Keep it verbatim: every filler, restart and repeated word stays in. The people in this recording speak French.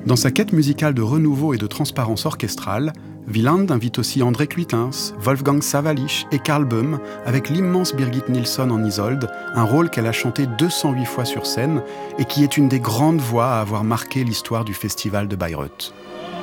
Dans sa quête musicale de renouveau et de transparence orchestrale, Wieland invite aussi André Cluytens, Wolfgang Sawallisch et Karl Böhm avec l'immense Birgit Nilsson en Isolde, un rôle qu'elle a chanté deux cent huit fois sur scène et qui est une des grandes voix à avoir marqué l'histoire du festival de Bayreuth.